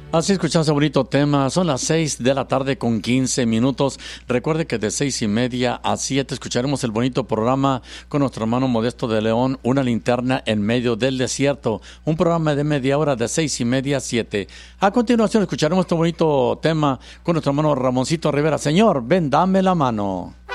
Así escuchamos un bonito tema. Son las 6 de la tarde con 15 minutos. Recuerde que de 6:30 a 7 escucharemos el bonito programa con nuestro hermano Modesto de León, Una linterna en medio del desierto. Un programa de media hora de 6:30 a 7. A continuación escucharemos este bonito tema con nuestro hermano Ramoncito Rivera. Señor, ven, dame la mano.